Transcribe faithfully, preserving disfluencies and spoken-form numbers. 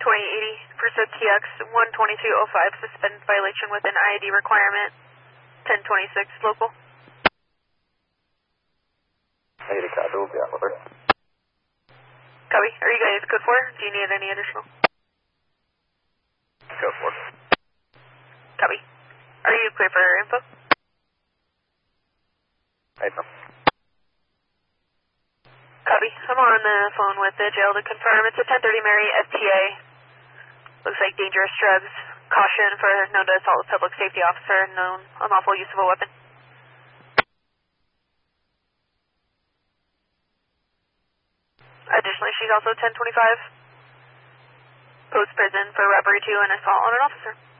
twenty eighty, Pursuit T X one twenty-two oh five, suspended violation with an I I D requirement, ten twenty-six local. eighty, copy, we'll be out with her. Copy. Are you guys code four? Do you need any additional? Code four. Copy. Are you clear for info? Hey, no. Copy. I'm on the phone with the jail to confirm. It's a ten thirty Mary F T A. Looks like dangerous drugs. Caution for known to assault a public safety officer, known unlawful use of a weapon. Additionally, she's also ten twenty-five. Post prison for robbery to and assault on an officer.